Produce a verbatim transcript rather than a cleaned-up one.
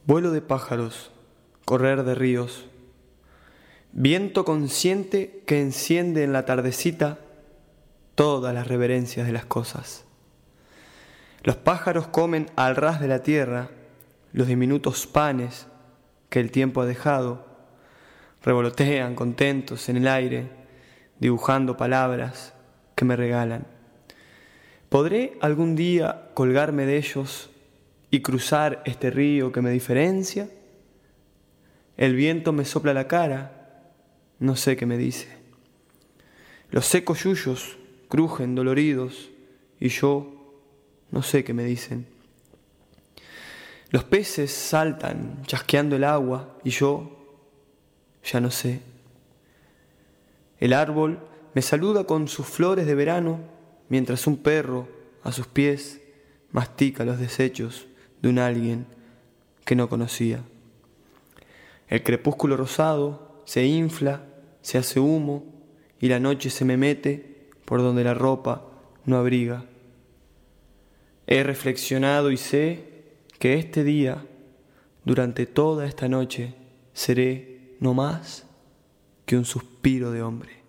Vuelo de pájaros, correr de ríos, viento consciente que enciende en la tardecita todas las reverencias de las cosas. Los pájaros comen al ras de la tierra los diminutos panes que el tiempo ha dejado, revolotean contentos en el aire, dibujando palabras que me regalan. ¿Podré algún día colgarme de ellos y cruzar este río que me diferencia? El viento me sopla la cara, no sé qué me dice. Los secos yuyos crujen doloridos y yo no sé qué me dicen. Los peces saltan chasqueando el agua y yo ya no sé. El árbol me saluda con sus flores de verano mientras un perro a sus pies mastica los desechos de un alguien que no conocía. El crepúsculo rosado se infla, se hace humo y la noche se me mete por donde la ropa no abriga. He reflexionado y sé que este día, durante toda esta noche, seré no más que un suspiro de hombre.